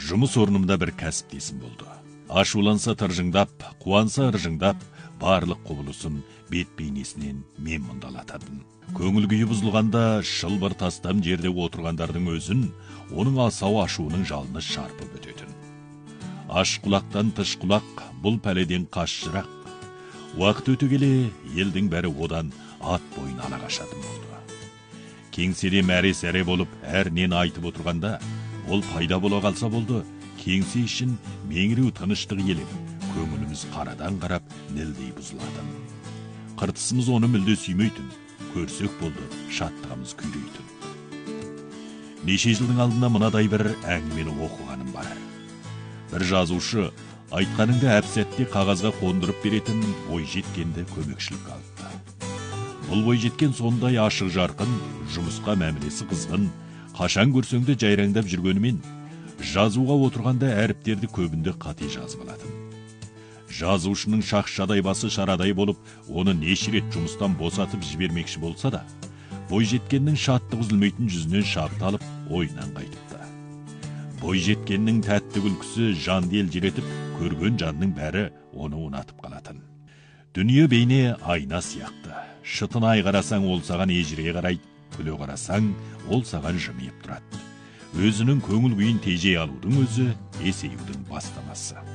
Жұмыс орнымда бір кәсіптесім болды. Ашуланса тыржыңдап, қуанса ыржыңдап, барлық құбылысын бет бейнесінен мен мұндалататын. Көңіл күйі бұзылғанда шылбыр тастам жерде отырғандардың өзін, оның асау ашуының жалыны шарпып өтетін. Аш құлақтан тыш құлақ, бұл пәледен қаш жырақ. Уақыт өте келе, елдің бәрі одан ат бойын ала қашатын болды. Кеңседе мәре-сәре болып, әрнен айтып отырғанда, ол пайда бола қалса болды, кеңсе үшін меңіреу тыныштық елеп, көңіліміз қарадан қарап нілдей бұзылатын. Қыртысымыз оны мүлде сүймейтін, көрсек болды, шаттығымыз күйрейтін. Неше жылдың алдында мынадай бір әңгімені оқығаным бар. Бір жазушы айтқаныңды әп-сәтте қағазға қондырып беретін бойжеткенді көмекшілік алыпты. Бұл бойжеткен сондай ашық жарқын, жұмысқа мәмілесі қызғын, қашан көрсеңді жайраңдап жүргенімен, жазуға отырғанда әріптерді көбінде қате жазып алатын. Жазушының шақшадай басы шарадай болып, оны неше рет жұмыстан босатып жібермекші болса да, бойжеткеннің шаттық үзілмейтін жүзінен шабыт ойынан қайтыпты. Бойжеткеннің тәтті күлкісі жанды елжіретіп, көрген жанның бәрі оны ұнатып қалатын. Дүние бейне айна сияқты. Шытынай қарасаң, ол саған ежірей қарайды, күле қарасаң, ол саған жымиып тұрады. Өзінің көңіл күйін тежей алудың өзі есеюдің бастамасы.